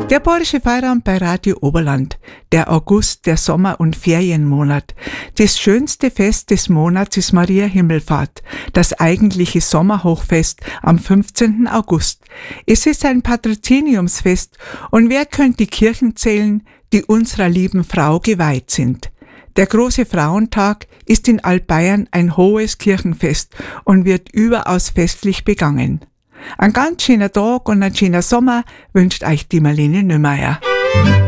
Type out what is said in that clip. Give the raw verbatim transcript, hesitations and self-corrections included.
Der Bayerische Feierabend bei Radio Oberland. Der August, der Sommer- und Ferienmonat. Das schönste Fest des Monats ist Maria Himmelfahrt, das eigentliche Sommerhochfest am fünfzehnten August. Es ist ein Patroziniumsfest und wer könnte die Kirchen zählen, die unserer lieben Frau geweiht sind? Der große Frauentag ist in Altbayern ein hohes Kirchenfest und wird überaus festlich begangen. Ein ganz schöner Tag und ein schöner Sommer wünscht euch die Marlene Nümeyer.